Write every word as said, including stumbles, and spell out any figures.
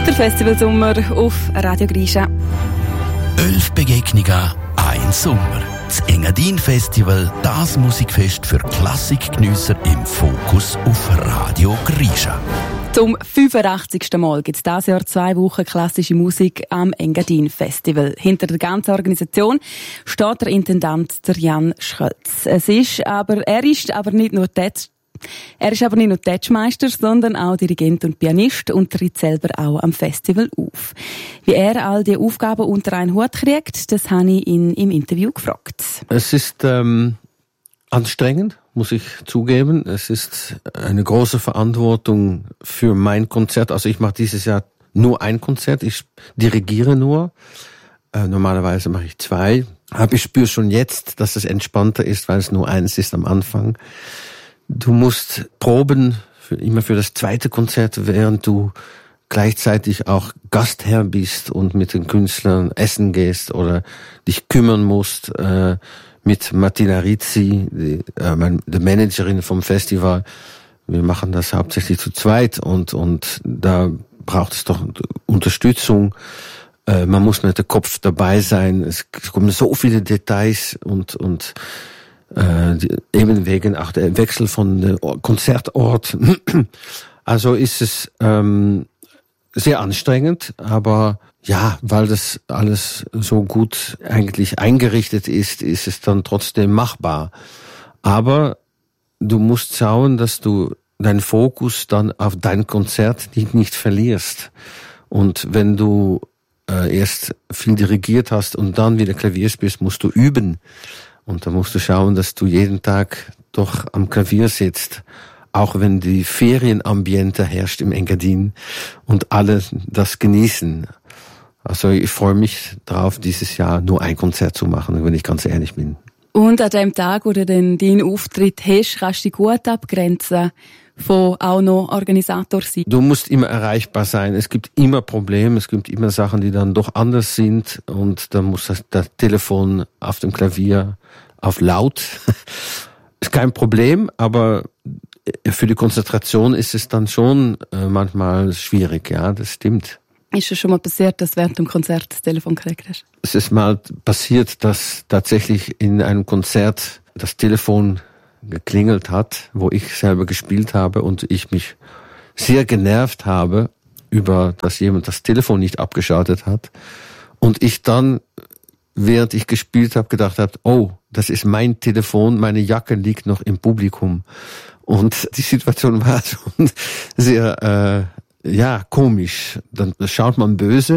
Der Festivalsommer auf Radio Grisha. Elf Begegnungen, ein Sommer. Das Engadin-Festival, das Musikfest für Klassikgenüsser im Fokus auf Radio Grisha. Zum fünfundachtzigsten Mal gibt es dieses Jahr zwei Wochen klassische Musik am Engadin-Festival. Hinter der ganzen Organisation steht der Intendant der Jan Schölz. Es ist aber, er ist aber nicht nur das Er ist aber nicht nur Tätschmeister, sondern auch Dirigent und Pianist und tritt selber auch am Festival auf. Wie er all die Aufgaben unter einen Hut kriegt, das habe ich ihn im Interview gefragt. Es ist ähm, anstrengend, muss ich zugeben. Es ist eine große Verantwortung für mein Konzert. Also ich mache dieses Jahr nur ein Konzert, ich dirigiere nur. Äh, normalerweise mache ich zwei. Aber ich spüre schon jetzt, dass es entspannter ist, weil es nur eins ist am Anfang. Du musst proben, für, immer für das zweite Konzert, während du gleichzeitig auch Gastherr bist und mit den Künstlern essen gehst oder dich kümmern musst äh, mit Martina Rizzi, die, äh, mein, die Managerin vom Festival. Wir machen das hauptsächlich zu zweit und und da braucht es doch Unterstützung. Äh, man muss mit dem Kopf dabei sein. Es kommen so viele Details und und Äh, die, eben wegen auch der Wechsel von der Konzertort. Also ist es ähm, sehr anstrengend, aber ja, weil das alles so gut eigentlich eingerichtet ist, ist es dann trotzdem machbar. Aber du musst schauen, dass du deinen Fokus dann auf dein Konzert nicht, nicht verlierst. Und wenn du äh, erst viel dirigiert hast und dann wieder Klavier spielst, musst du üben. Und da musst du schauen, dass du jeden Tag doch am Klavier sitzt, auch wenn die Ferienambiente herrscht im Engadin und alle das genießen. Also ich freue mich darauf, dieses Jahr nur ein Konzert zu machen, wenn ich ganz ehrlich bin. Und an dem Tag, wo du dann deinen Auftritt hast, kannst du dich gut abgrenzen von auch noch Organisator sein. Du musst immer erreichbar sein. Es gibt immer Probleme, es gibt immer Sachen, die dann doch anders sind und dann muss das, das Telefon auf dem Klavier auf laut. Ist kein Problem, aber für die Konzentration ist es dann schon äh, manchmal schwierig, ja, das stimmt. Ist es schon mal passiert, dass du während dem Konzert das Telefon gekriegt hast? Es ist mal passiert, dass tatsächlich in einem Konzert das Telefon geklingelt hat, wo ich selber gespielt habe und ich mich sehr genervt habe über, dass jemand das Telefon nicht abgeschaltet hat und ich dann, während ich gespielt habe, gedacht habe, oh, das ist mein Telefon, meine Jacke liegt noch im Publikum und die Situation war schon sehr, äh, ja, komisch. Dann schaut man böse